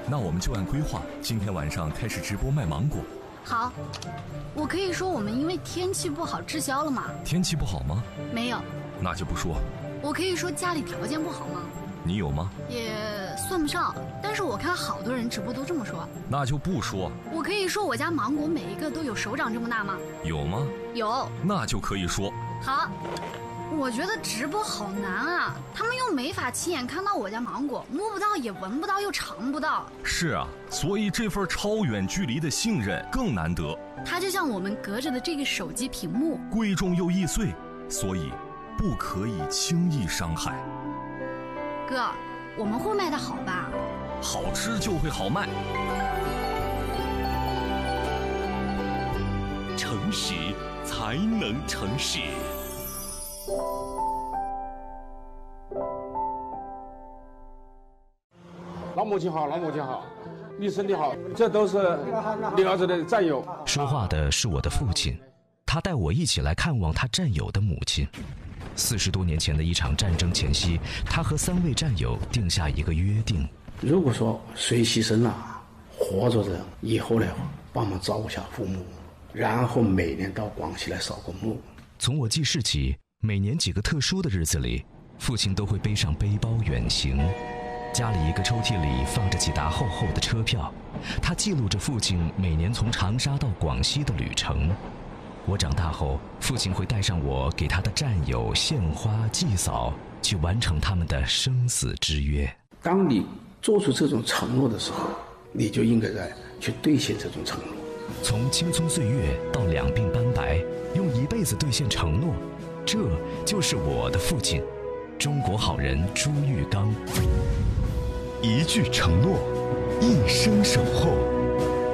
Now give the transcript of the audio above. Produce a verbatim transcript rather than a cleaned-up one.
那我们就按规划，今天晚上开始直播卖芒果。 好，我可以说我们因为天气不好滞销了吗？ 天气不好吗？ 没有。 那就不说。 我可以说家里条件不好吗？ 你有吗？ 也算不上，但是我看好多人直播都这么说。 那就不说。 我可以说我家芒果每一个都有手掌这么大吗？ 有吗？ 有。 那就可以说。 好。我觉得直播好难啊，他们又没法亲眼看到我家芒果，摸不到也闻不到又尝不到。 是啊，所以这份超远距离的信任更难得。 它就像我们隔着的这个手机屏幕， 贵重又易碎，所以不可以轻易伤害。 哥，我们会卖得好吧？ 好吃就会好卖。 诚实才能成事。 老母亲好，老母亲好，你身体好，这都是你儿子的战友。 说话的是我的父亲，他带我一起来看望他战友的母亲。四十多年前的一场战争前夕，他和三位战友定下一个约定： 如果说谁牺牲了，活着的以后呢，帮忙照顾下父母，然后每年到广西来扫个墓。 从我记事起，每年几个特殊的日子里，父亲都会背上背包远行。家里一个抽屉里放着几沓厚厚的车票，他记录着父亲每年从长沙到广西的旅程。我长大后，父亲会带上我给他的战友献花祭扫，去完成他们的生死之约。 当你做出这种承诺的时候，你就应该在去兑现这种承诺。 从青葱岁月到两鬓斑白，用一辈子兑现承诺，这就是我的父亲，中国好人朱玉刚。 一句承诺，一生守候。